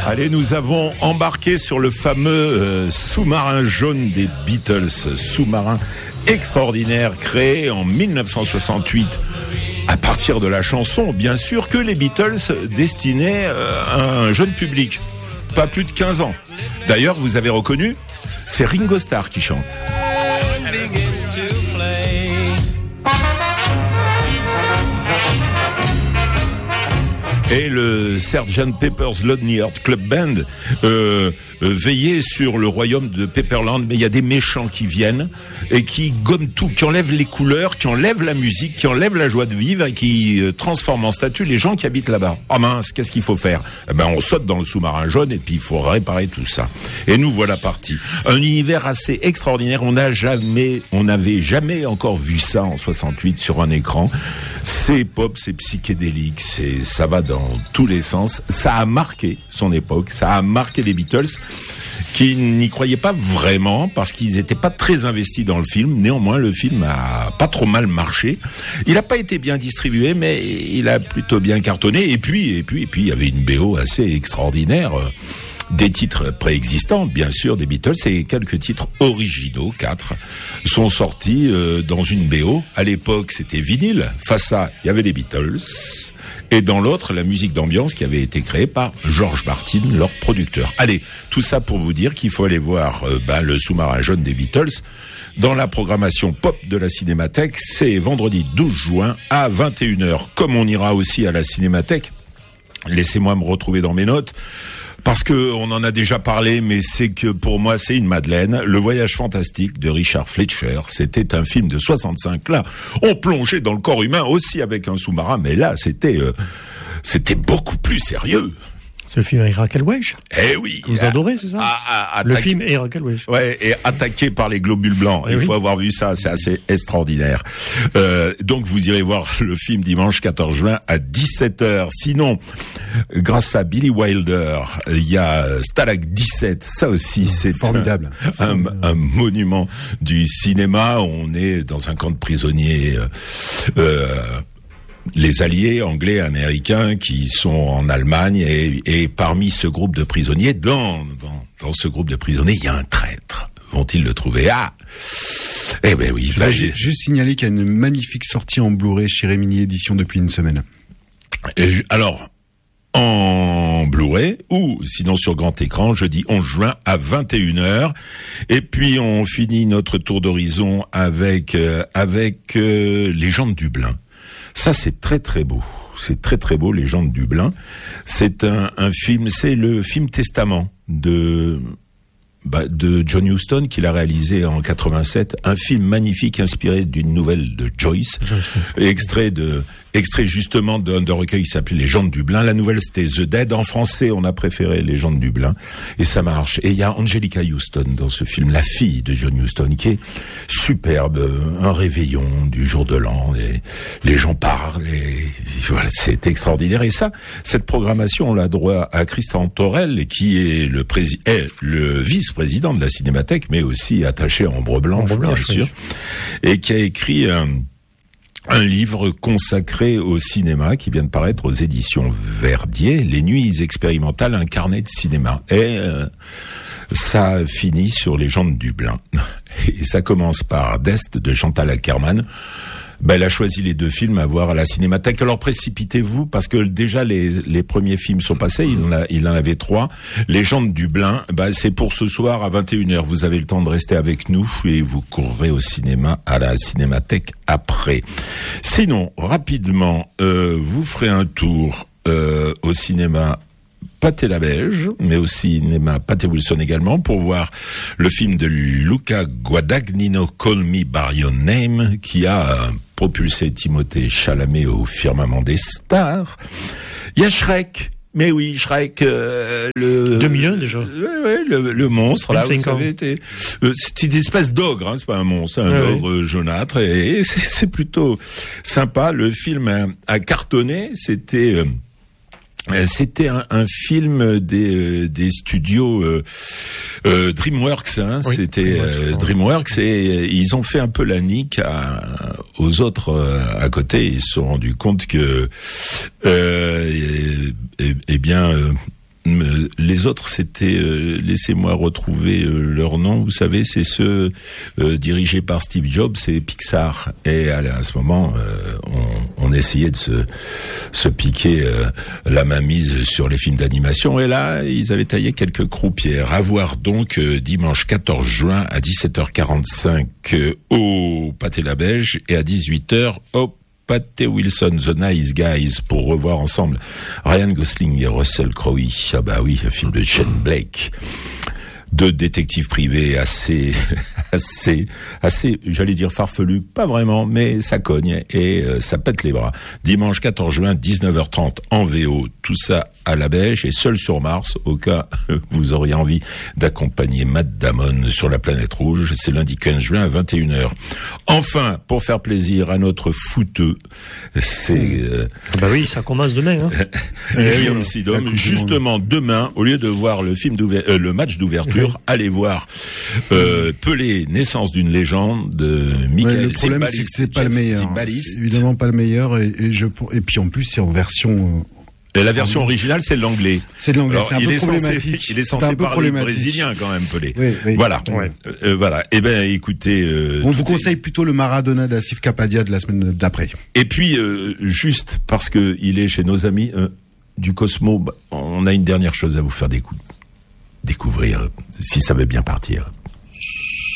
Allez, nous avons embarqué sur le fameux sous-marin jaune des Beatles, sous-marin extraordinaire créé en 1968 à partir de la chanson, bien sûr, que les Beatles destinaient à un jeune public, pas plus de 15 ans. D'ailleurs, vous avez reconnu, c'est Ringo Starr qui chante. Et le Sgt. Pepper's Lonely Hearts Club Band veillait sur le royaume de Pepperland, mais il y a des méchants qui viennent et qui gomment tout, qui enlèvent les couleurs, qui enlèvent la musique, qui enlèvent la joie de vivre et qui transforment en statue les gens qui habitent là-bas. Oh mince, qu'est-ce qu'il faut faire ? Eh ben, on saute dans le sous-marin jaune et puis il faut réparer tout ça. Et nous voilà partis. Un univers assez extraordinaire. On n'avait jamais encore vu ça en 68 sur un écran. C'est pop, c'est psychédélique, ça va dans tous les sens. Ça a marqué son époque, ça a marqué les Beatles, qui n'y croyaient pas vraiment parce qu'ils n'étaient pas très investis dans le film. Néanmoins, le film a pas trop mal marché. Il n'a pas été bien distribué, mais il a plutôt bien cartonné. Et puis, il y avait une BO assez extraordinaire. Des titres préexistants, bien sûr, des Beatles, et quelques titres originaux, 4, sont sortis dans une BO. À l'époque, c'était vinyle. Face à, il y avait les Beatles. Et dans l'autre, la musique d'ambiance qui avait été créée par George Martin, leur producteur. Allez, tout ça pour vous dire qu'il faut aller voir le sous-marin jaune des Beatles dans la programmation pop de la Cinémathèque. C'est vendredi 12 juin à 21h. Comme on ira aussi à la Cinémathèque, laissez-moi me retrouver dans mes notes. Parce que on en a déjà parlé, mais c'est que pour moi c'est une madeleine. Le Voyage fantastique de Richard Fleischer, c'était un film de 65. Là, on plongeait dans le corps humain aussi avec un sous-marin, mais là c'était beaucoup plus sérieux. C'est le film avec Raquel Welch. Eh oui. Vous adorez, c'est ça? Le film et Raquel Welch. Ouais, et attaqué par les globules blancs. Il faut avoir vu ça, c'est assez extraordinaire. Donc vous irez voir le film dimanche 14 juin à 17h. Sinon, grâce à Billy Wilder, il y a Stalag 17. Ça aussi, c'est formidable. Un monument du cinéma. On est dans un camp de prisonniers. Les alliés anglais, américains qui sont en Allemagne et parmi ce groupe de prisonniers, dans ce groupe de prisonniers, il y a un traître. Vont-ils le trouver? Eh ben oui. Je vais juste signaler qu'il y a une magnifique sortie en Blu-ray chez Remini Éditions depuis une semaine. Alors, en Blu-ray ou sinon sur grand écran, jeudi 11 juin à 21h. Et puis on finit notre tour d'horizon avec Les gens de Dublin. Ça, c'est très très beau. C'est très très beau, Les gens de Dublin. C'est un film, c'est le film Testament de John Huston qu'il a réalisé en 87. Un film magnifique inspiré d'une nouvelle de Joyce. Extrait justement d'un recueil qui s'appelait Les gens de Dublin. La nouvelle, c'était The Dead. En français, on a préféré Les gens de Dublin. Et ça marche. Et il y a Angelica Houston dans ce film, la fille de John Huston, qui est superbe. Un réveillon du jour de l'an. Les gens parlent. Voilà, c'est extraordinaire. Et ça, cette programmation, on l'a droit à Christian Torel, qui est le vice-président de la Cinémathèque, mais aussi attaché à Ombre Blanche, bien sûr. Et qui a écrit un livre consacré au cinéma qui vient de paraître aux éditions Verdier, Les Nuits expérimentales, un carnet de cinéma. Et ça finit sur Les gens de Dublin. Et ça commence par D'Est de Chantal Akerman. Elle a choisi les 2 films à voir à la Cinémathèque. Alors précipitez-vous, parce que déjà les premiers films sont passés, il en avait 3. Les gens de Dublin, c'est pour ce soir à 21h. Vous avez le temps de rester avec nous et vous courrez au cinéma à la Cinémathèque après. Sinon, rapidement, vous ferez un tour au cinéma Pathé-la-Beige, mais au cinéma Pathé-Wilson également, pour voir le film de Luca Guadagnino, Call Me By Your Name, qui a propulsé Timothée Chalamet au firmament des stars. Il y a Shrek. Mais oui, Shrek, 2001 déjà. Le monstre, là, vous savez, c'est une espèce d'ogre, hein, c'est pas un monstre, c'est un ogre jaunâtre, et c'est plutôt sympa. Le film a cartonné, c'était un film des studios DreamWorks, hein. Oui, c'était DreamWorks, et ils ont fait un peu la nique aux autres à côté. Ils se sont rendus compte que les autres, c'était, laissez-moi retrouver leur nom, vous savez, c'est ceux dirigés par Steve Jobs, c'est Pixar. Et à ce moment, on essayait de se piquer la mainmise sur les films d'animation. Et là, ils avaient taillé quelques croupières. À voir donc dimanche 14 juin à 17h45 au Pâté la Beige et à 18h au Pâté Wilson, The Nice Guys, pour revoir ensemble Ryan Gosling et Russell Crowe. Ah bah oui, un film de Shane Blake. Deux détectives privés assez, j'allais dire farfelu, pas vraiment, mais ça cogne et ça pète les bras. Dimanche 14 juin, 19h30 en VO, tout ça à la Beige et Seul sur Mars, au cas vous auriez envie d'accompagner Matt Damon sur la planète rouge, c'est lundi 15 juin à 21h. Enfin, pour faire plaisir à notre footeux, c'est... Bah oui, ça commence demain. Hein. Guillaume Sidom, justement demain, au lieu de voir le match d'ouverture, allez voir Pelé, naissance d'une légende de Michael. Le problème, c'est que c'est pas le meilleur. C'est évidemment pas le meilleur, et puis en plus c'est en version. La version originale, c'est l'anglais. C'est de l'anglais. C'est un peu problématique. Il est censé parler brésilien quand même, Pelé. Oui. Voilà. Ouais. Voilà. Eh ben, écoutez. On vous conseille plutôt le Maradona d'Asif Kapadia de la semaine d'après. Et puis, juste parce que il est chez nos amis du Cosmo, on a une dernière chose à vous faire découvrir, si ça veut bien partir.